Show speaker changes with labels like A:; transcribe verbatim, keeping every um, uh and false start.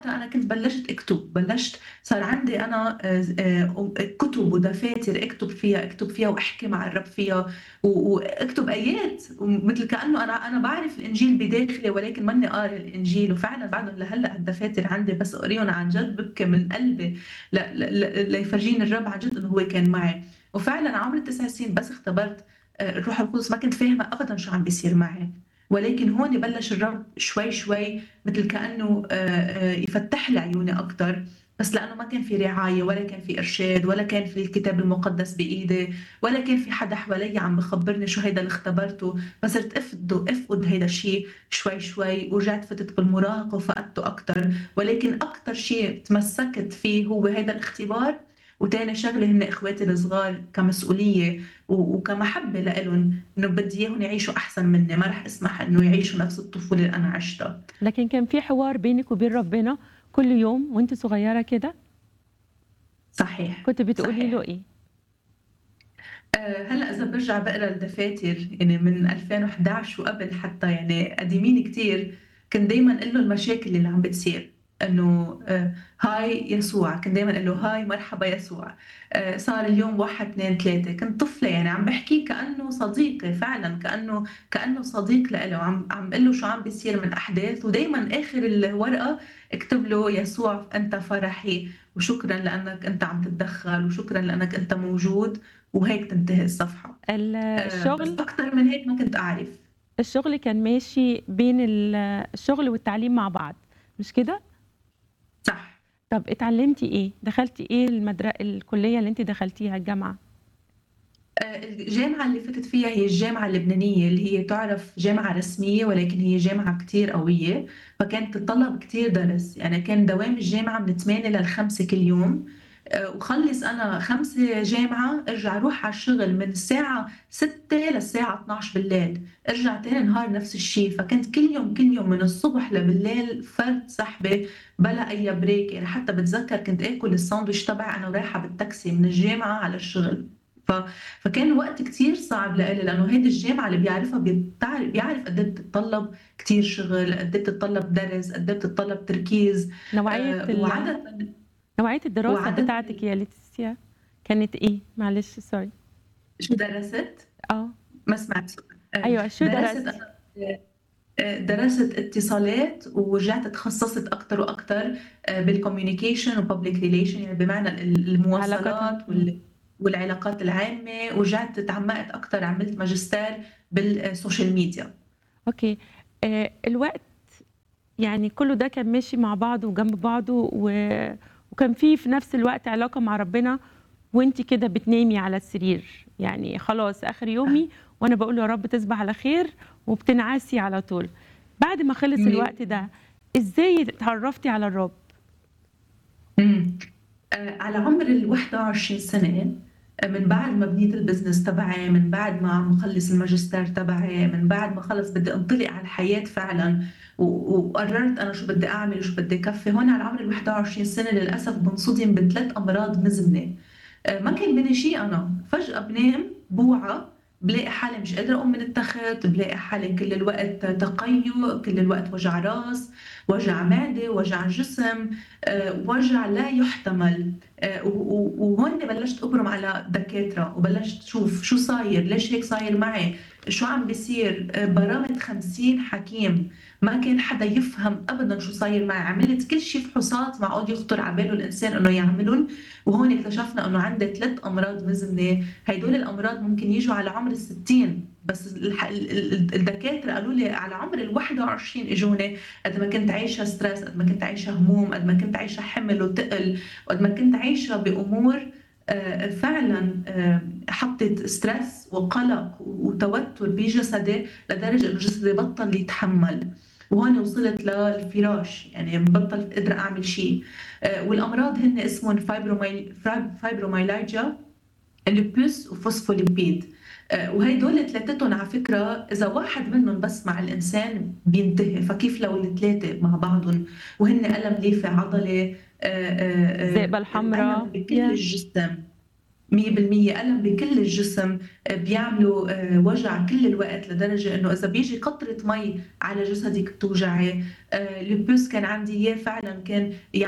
A: أنا كنت بلّشت أكتب، بلّشت صار عندي أنا آآ آآ كُتب ودفاتر أكتب فيها، أكتب فيها وأحكي مع الرب فيها و وأكتب آيات ومثل كأنه أنا أنا باعرف الإنجيل بداخلي ولكن ماني قارية الإنجيل، وفعلًا بعدهم لهلّأ الدفاتر عندي بس أقريهم عن جد بابكي من قلبي ل ل ل ليفرجيني الرب عن جد إنه هو كان معي، وفعلًا عمري التسع سنين بس اختبرت آآ الروح القدس ما كنت فاهمة أبدًا شو عم بيصير معي، ولكن هون بلّش الرب شوي شوي مثل كأنه آآ آآ يفتح لي عيوني أكتر، بس لأنه ما كان في رعاية ولا كان في إرشاد ولا كان في الكتاب المقدس بإيدي ولا كان في حدا حواليّا عم بخبرني شو هيدا اللي اختبرته، فصرت أفقده أفقد هيدا الشي شوي شوي، ورجعت فتت بالمراهقة وفقدته أكتر، ولكن أكتر شي تمسكت فيه هو هيدا الاختبار، وتاني شغلة هن إخواتي الصغار كمسؤولية و وكمحبة لإلن، إنه بدي إياهم يعيشوا أحسن منّي، ما رح أسمح إنه يعيشوا نفس الطفولة اللي أنا عِشتها.
B: لكن كان في حوار بينِك وبين ربنا كل يوم وأنتِ صغيرة كده؟
A: صحيح،
B: كنتِ بتقولي له
A: صحيح.
B: إيه؟
A: آآ هلأ إذا بارجع باقرا الدفاتر يعني من ألفين وحدعش وقبل حتى يعني قديمين كتير، كنت دايمًا أقول له المشاكل اللي عم بتصير، إنه آآ هاي يسوع، كنت دايمًا أقول له هاي مرحبا يسوع، آآ صار اليوم واحد، اتنين، تلاتة كنت طفلة يعني عم باحكيه كأنه صديقي فعلًا، كأنه كأنه صديق لإله، عم عم باقول له شو عم بيصير من أحداث، ودايمًا آخر الورقة اكتب له يسوع أنت فرحي، وشكرًا لأنك أنت عم تتدخّل، وشكرًا لأنك أنت موجود. وهيك تنتهي الصفحة.
B: ال
A: آآ بس
B: الشغل
A: أكتر من هيك ما كنت أعرف.
B: الشغل كان ماشي بين ال الشغل والتعليم مع بعض، مش كده؟
A: صح.
B: طب اتعلمتِ إيه؟ دخلتِ إيه المدر الكلية اللي أنتِ دخلتيها الجامعة؟
A: آآ الجامعة اللي فتت فيها هي الجامعة اللبنانية اللي هي تُعرف جامعة رسمية ولكن هي جامعة كتير قوية، فكانت تتطلب كتير درس، يعني كان دوام الجامعة من ثمانية لخمسة كل يوم، آآ وخلّص أنا خمسة جامعة ارجع روح على الشغل من الساعة ستة للساعة اتناشر بالليل، ارجع تاني نهار نفس الشي، فكنت كل يوم، كل يوم من الصبح لبليل فرد سحبة بلا أي break يعني حتى باتذكر كنت آكل الساندويتش تبعي أنا ورايحة بالتاكسي من الجامعة على الشغل، ف فكان وقت كتير صعب لإلي لإنه هيدي الجامعة اللي بيعرفها بتع بيعرف قد إيه بتتطلب كتير شغل، قد إيه بتتطلب درس، قد إيه بتتطلب تركيز،
B: نوعية
A: آآ
B: ال
A: وعادةً
B: نوعية الدراسة
A: وعادةً
B: بتاعتِك يا ليتيسيا كانت إيه؟ معلش sorry.
A: شو درست؟
B: آه،
A: ما سمعت السؤال. آآ
B: أيوه شو
A: درست
B: درستِ؟
A: أنا آآ درست اتصالات ورجعت اتخصصت أكتر وأكتر آآ بالcommunication وpublic relation يعني بمعنى ال
B: علاقةً
A: المواصلات
B: إمم،
A: وال والعلاقات العامة، ورجعت اتعمقت أكتر عملت ماجستير بالسوشيال ميديا.
B: أوكي. آآ الوقت يعني كُلّه ده كان ماشي مع بعضه وجنب بعضه و وكان في في نفس الوقت علاقة مع ربنا وأنتِ كده بتنامي على السرير، يعني خلاص آخر يومي وأنا باقول يا رب تصبح على خير وبتنعسي على طول. بعد ما خلص الوقت ده، إزاي اتعرّفتِ على الرب؟
A: إمم. آآ على عُمر الواحد وعشرين سَنة، آآ من بعد ما بنيت الbusiness تبعي، من بعد ما عم أخلّص الماجستير تبعي، من بعد ما خلص بدي أنطلق على الحياة فعلًا، و وقررت أنا شو بدي أعمل وشو بدي كفّي، هون على عُمر الواحد وعشرين سَنة للأسف بانصدم بثلاث أمراض مزمنة. آآ ما كان بيني شي أنا، فجأة بانام بوعى بالاقي حالي مش قادرة أقوم من التخت، بالاقي حالي كل الوقت تقيُّء، كل الوقت وجع راس، وجع معدة، وجع جسم، آآ وجع لا يُحتمل، آآ و و وهون بلشت أبرم على دكاترة، وبلشت شوف شو صاير، ليش هيك صاير معي، شو عم بيصير، آآ برمت خمسين حكيم، ما كان حدا يفهم أبدًا شو صاير معي، عملت كل شي فحوصات معقول يخطر على باله الإنسان إنه يعملن، وهون اكتشفنا إنه عندي ثلاث أمراض مزمنة، هيدول الأمراض ممكن ييجوا على عمر الستين بس الح ال ال الدكاترة قالوا لي على عمر الواحد وعشرين إجوني قد ما كنت عايشة stress قد ما كنت عايشة هموم، قد ما كنت عايشة حِمل وتقل، وقد ما كنت عايشة بأمور آآ فعلًا آآ حطِّت stress وقلق وتوتر بجسدي لدرجة إنه جسدي بطّل يتحمّل، وهون وصلت للفراش، يعني بطّلت قادرة أعمل شي. آآ والأمراض هن اسمهم fibromyal فاب fibromyalgia lupus وphospholipid، آآ وهيدول تلاتتُن على فكرة إذا واحد منّن بس مع الإنسان بينتهي، فكيف لو التلاتة مع بعضُن؟ وهن ألم ليفي عضلي، آآ آآ
B: الذئبة
A: آآ ألم
B: الحمرا،
A: بكل
B: ياه!
A: الجسم. مية بالمية ألم بكل الجسم، آآ بيعملوا آآ وجع كل الوقت، لدرجة إنه إذا بييجي قطرة مَي على جسدِك بتوجعي. آآ lupus كان عندي إياه فعلًا كان